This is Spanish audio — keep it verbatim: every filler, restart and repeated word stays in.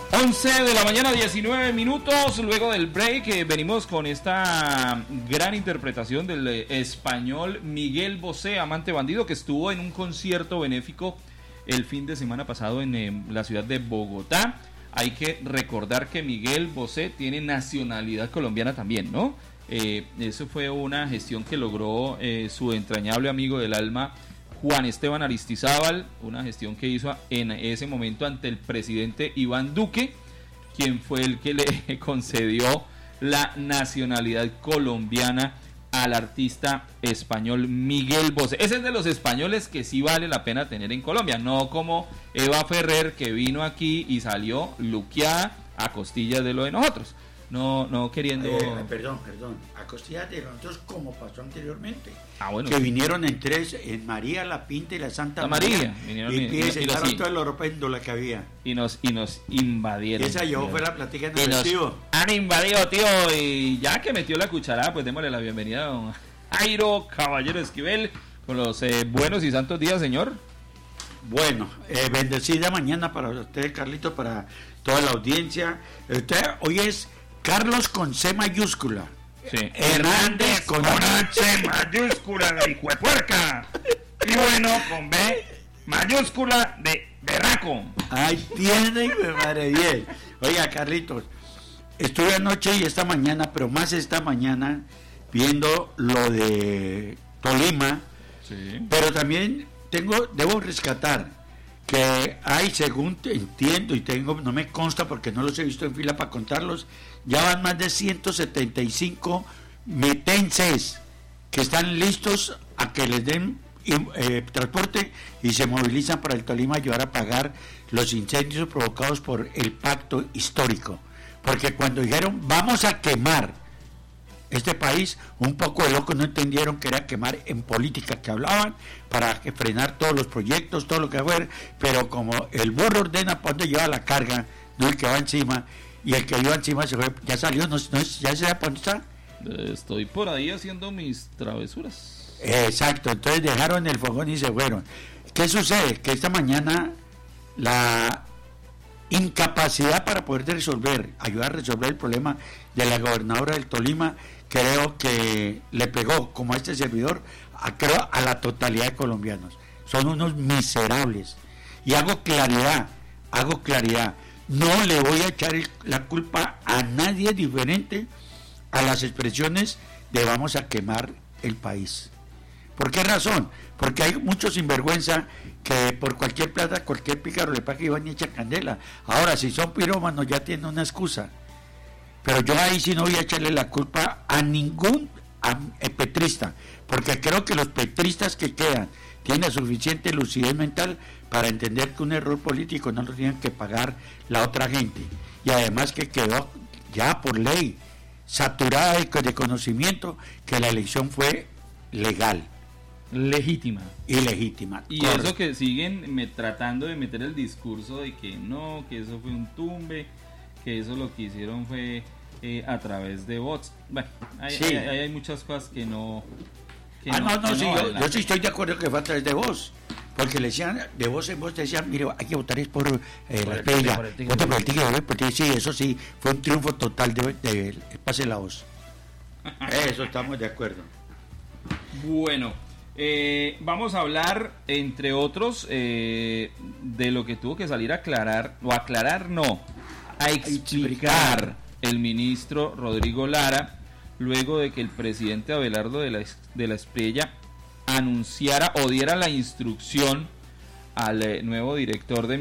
once de la mañana, diecinueve minutos. Luego del break, eh, venimos con esta gran interpretación del eh, español Miguel Bosé, Amante Bandido, que estuvo en un concierto benéfico el fin de semana pasado en eh, la ciudad de Bogotá. Hay que recordar que Miguel Bosé tiene nacionalidad colombiana también, ¿no? Eh, eso fue una gestión que logró eh, su entrañable amigo del alma, Juan Esteban Aristizábal, una gestión que hizo en ese momento ante el presidente Iván Duque, quien fue el que le concedió la nacionalidad colombiana al artista español Miguel Bosé. Ese es de los españoles que sí vale la pena tener en Colombia, no como Eva Ferrer, que vino aquí y salió luqueada a costillas de lo de nosotros. No, no queriendo... Eh, perdón, perdón, a costillas de nosotros, como pasó anteriormente. Ah, bueno. Que vinieron en tres, en María, la Pinta y la Santa la María. María vinieron, y, y, y se echaron sí. todo el oro péndola que había. Y nos, y nos invadieron. Esa yo fue la plática en el festivo. Han invadido, tío, y ya que metió la cucharada, pues démosle la bienvenida a don Jairo Caballero Esquivel, con los eh, buenos y santos días, señor. Bueno, eh, bendecida mañana para usted, Carlito, para toda la audiencia. Usted hoy es Carlos con C mayúscula. Sí. Hernández con, con C mayúscula de hijuepuerca. Y bueno, con B mayúscula de berraco. Ay, tiene, madre bien. Oiga, Carlitos, estuve anoche y esta mañana, pero más esta mañana, viendo lo de Tolima. Sí. Pero también tengo, debo rescatar que hay, según entiendo y tengo, no me consta porque no los he visto en fila para contarlos, ya van más de ciento setenta y cinco metenses que están listos a que les den eh, transporte y se movilizan para el Tolima ayudar a pagar los incendios provocados por el pacto histórico. Porque cuando dijeron vamos a quemar este país, un poco de locos no entendieron que era quemar en política, que hablaban para frenar todos los proyectos, todo lo que fuera, pero como el burro ordena para dónde lleva la carga, no el que va encima, y el que iba encima se fue, ya salió, no, no ya se sabe para dónde está. Estoy por ahí haciendo mis travesuras. Exacto, entonces dejaron el fogón y se fueron. ¿Qué sucede? Que esta mañana la incapacidad para poder resolver, ayudar a resolver el problema de la gobernadora del Tolima, creo que le pegó, como a este servidor, a, creo a la totalidad de colombianos. Son unos miserables. Y hago claridad, hago claridad. No le voy a echar el, la culpa a nadie diferente a las expresiones de vamos a quemar el país. ¿Por qué razón? Porque hay muchos sinvergüenza que por cualquier plata, cualquier pícaro le paga y van y echan candela. Ahora, si son pirómanos ya tienen una excusa. Pero yo ahí sí no voy a echarle la culpa a ningún a, a petrista, porque creo que los petristas que quedan tienen suficiente lucidez mental para entender que un error político no lo tienen que pagar la otra gente. Y además que quedó ya por ley saturada de, de conocimiento que la elección fue legal. Legítima. Y legítima. Y correcto. Eso que siguen me, tratando de meter el discurso de que no, que eso fue un tumbe, que eso lo que hicieron fue eh, a través de bots. Bueno, hay, sí. hay, hay, hay muchas cosas que no... Que ah, no, no, no sí, no yo, yo sí estoy de acuerdo que fue a través de voz, porque le decían, de voz en voz, te decían, mire, hay que votar es por eh, por la pega, vota por el tigre, por el tigre, sí, eso sí, fue un triunfo total de, de, de pase la voz. Eso estamos de acuerdo. Bueno, eh, vamos a hablar, entre otros, eh, de lo que tuvo que salir a aclarar, o aclarar no, a explicar el ministro Rodrigo Lara, luego de que el presidente Abelardo de la, de la Espriella anunciara o diera la instrucción al eh, nuevo director de